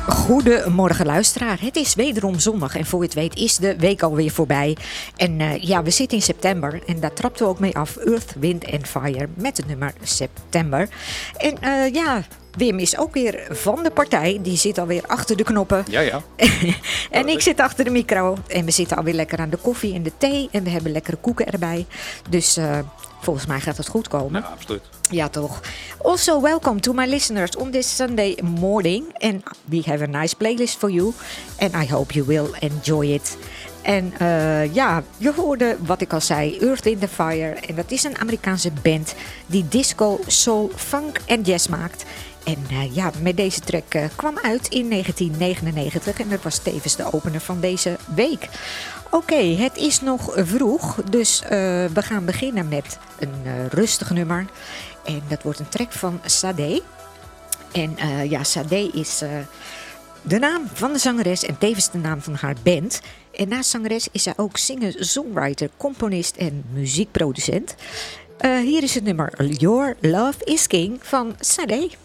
Goedemorgen luisteraar, het is wederom zondag en voor je het weet is de week alweer voorbij. En we zitten in september en daar trapten we ook mee af, Earth, Wind and Fire met het nummer September. En Wim is ook weer van de partij, die zit alweer achter de knoppen. Ja. En ik zit achter de micro en we zitten alweer lekker aan de koffie en de thee en we hebben lekkere koeken erbij. Dus volgens mij gaat het goed komen. Ja, absoluut. Ja, toch. Also, welcome to my listeners on this Sunday morning. And we have a nice playlist for you. And I hope you will enjoy it. En je hoorde wat ik al zei, Earth, Wind & Fire. En dat is een Amerikaanse band die disco, soul, funk en jazz maakt. En met deze track kwam uit in 1999 en dat was tevens de opener van deze week. Oké, het is nog vroeg, dus we gaan beginnen met een rustig nummer. En dat wordt een track van Sade. En Sade is de naam van de zangeres en tevens de naam van haar band. En naast zangeres is zij ook singer, songwriter, componist en muziekproducent. Hier is het nummer Your Love is King van Sade.